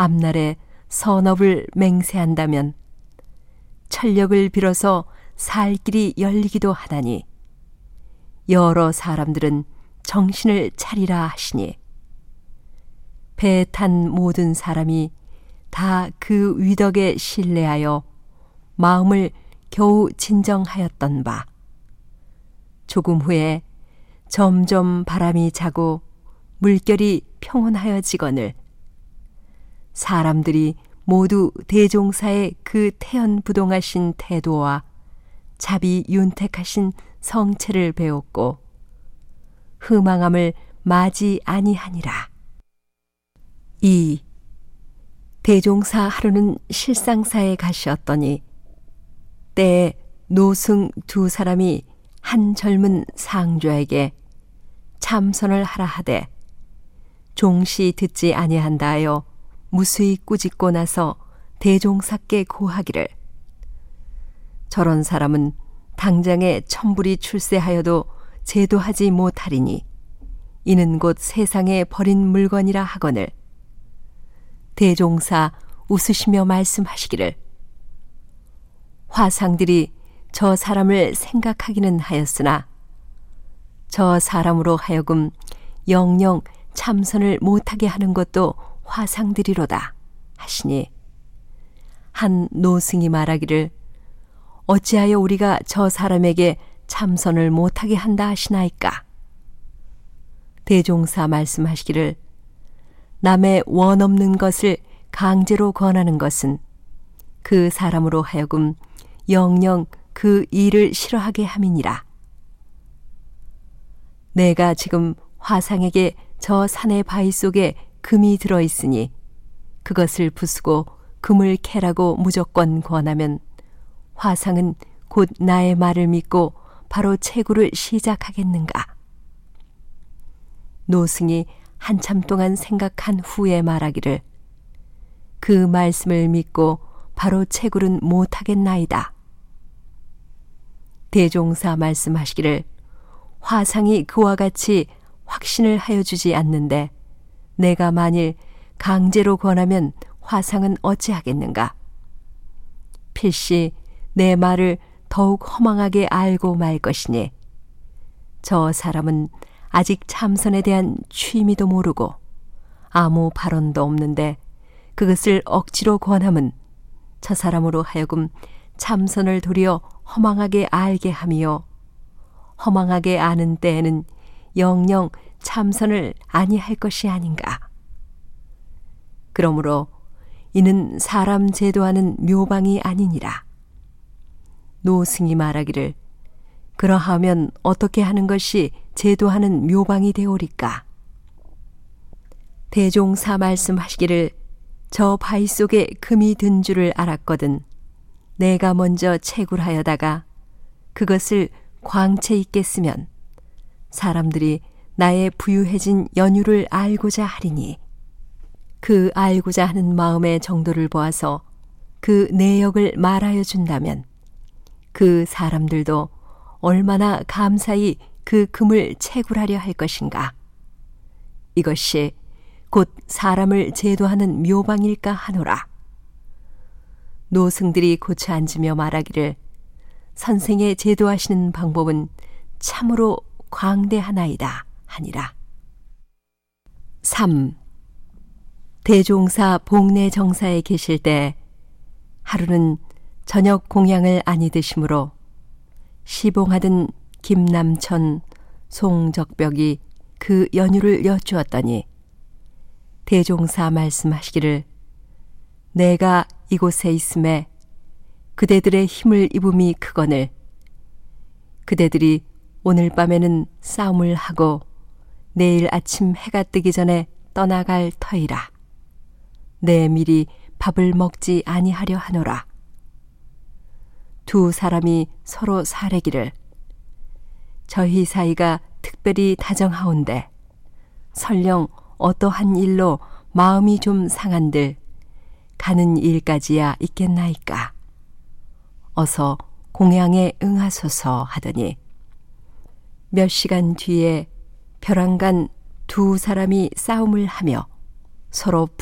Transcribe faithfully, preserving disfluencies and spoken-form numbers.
앞날에 선업을 맹세한다면 천력을 빌어서 살 길이 열리기도 하나니 여러 사람들은 정신을 차리라 하시니 배 탄 모든 사람이 다 그 위덕에 신뢰하여 마음을 겨우 진정하였던 바 조금 후에 점점 바람이 자고 물결이 평온하여지거늘 사람들이 모두 대종사의 그 태연부동하신 태도와 자비 윤택하신 성체를 배웠고 흐망함을 마지 아니하니라. 이 대종사 하루는 실상사에 가시었더니 때에 노승 두 사람이 한 젊은 상조에게 참선을 하라 하되 종시 듣지 아니한다 하여 무수히 꾸짖고 나서 대종사께 고하기를 저런 사람은 당장에 천불이 출세하여도 제도하지 못하리니 이는 곧 세상에 버린 물건이라 하거늘 대종사 웃으시며 말씀하시기를 화상들이 저 사람을 생각하기는 하였으나 저 사람으로 하여금 영영 참선을 못하게 하는 것도 화상들이로다 하시니 한 노승이 말하기를 어찌하여 우리가 저 사람에게 참선을 못하게 한다 하시나이까. 대종사 말씀하시기를 남의 원 없는 것을 강제로 권하는 것은 그 사람으로 하여금 영영 그 일을 싫어하게 함이니라. 내가 지금 화상에게 저 산의 바위 속에 금이 들어있으니 그것을 부수고 금을 캐라고 무조건 권하면 화상은 곧 나의 말을 믿고 바로 채굴을 시작하겠는가. 노승이 한참 동안 생각한 후에 말하기를 그 말씀을 믿고 바로 채굴은 못하겠나이다. 대종사 말씀하시기를 화상이 그와 같이 확신을 하여 주지 않는데 내가 만일 강제로 권하면 화상은 어찌하겠는가. 필시 내 말을 더욱 허망하게 알고 말 것이니 저 사람은 아직 참선에 대한 취미도 모르고 아무 발언도 없는데 그것을 억지로 권함은 저 사람으로 하여금 참선을 도리어 허망하게 알게 하며 허망하게 아는 때에는 영영 참선을 아니할 것이 아닌가. 그러므로 이는 사람 제도하는 묘방이 아니니라. 노승이 말하기를 그러하면 어떻게 하는 것이 제도하는 묘방이 되오리까. 대종사 말씀하시기를 저 바위 속에 금이 든 줄을 알았거든 내가 먼저 채굴하여다가 그것을 광채 있게 쓰면 사람들이 나의 부유해진 연유를 알고자 하리니 그 알고자 하는 마음의 정도를 보아서 그 내역을 말하여 준다면 그 사람들도 얼마나 감사히 그 금을 채굴하려 할 것인가. 이것이 곧 사람을 제도하는 묘방일까 하노라. 노승들이 고쳐 앉으며 말하기를 선생의 제도하시는 방법은 참으로 광대하나이다 하니라. 삼. 대종사 복례 정사에 계실 때 하루는 저녁 공양을 아니 드심으로 시봉하던 김남천, 송적벽이 그 연유를 여쭈었더니 대종사 말씀하시기를 내가 이곳에 있음에 그대들의 힘을 입음이 크거늘 그대들이 오늘 밤에는 싸움을 하고 내일 아침 해가 뜨기 전에 떠나갈 터이라. 내 미리 밥을 먹지 아니하려 하노라. 두 사람이 서로 사례기를 저희 사이가 특별히 다정하온데 설령 어떠한 일로 마음이 좀 상한들 가는 일까지야 있겠나이까. 어서 공양에 응하소서 하더니 몇 시간 뒤에 벼랑간 두 사람이 싸움을 하며 서로